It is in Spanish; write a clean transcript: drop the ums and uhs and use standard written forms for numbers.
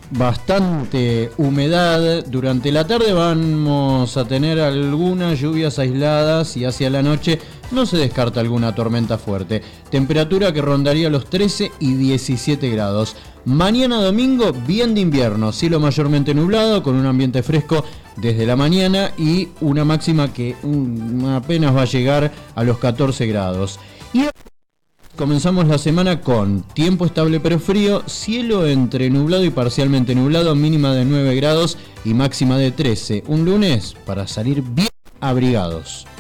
bastante humedad. Durante la tarde vamos a tener algunas lluvias aisladas y hacia la noche no se descarta alguna tormenta fuerte. Temperatura que rondaría los 13 y 17 grados. Mañana domingo, bien de invierno, cielo mayormente nublado, con un ambiente fresco desde la mañana y una máxima que apenas va a llegar a los 14 grados. Y comenzamos la semana con tiempo estable pero frío, cielo entre nublado y parcialmente nublado, mínima de 9 grados y máxima de 13. Un lunes para salir bien abrigados.